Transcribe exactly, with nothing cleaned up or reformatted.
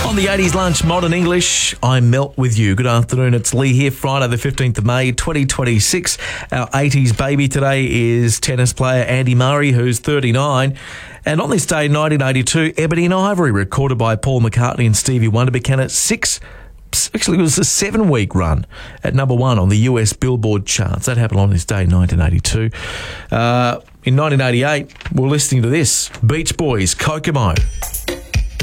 On the eighties lunch, Modern English, I melt with you. Good afternoon, it's Lee here. Friday the fifteenth of May, twenty twenty-six. Our eighties baby today is tennis player Andy Murray, who's thirty-nine. And on this day, nineteen eighty-two, Ebony and Ivory, recorded by Paul McCartney and Stevie Wonder, began a six, actually it was a seven-week run at number one on the U S Billboard charts. That happened on this day, nineteen eighty-two. Uh, in nineteen eighty-eight, we're listening to this, Beach Boys, Kokomo.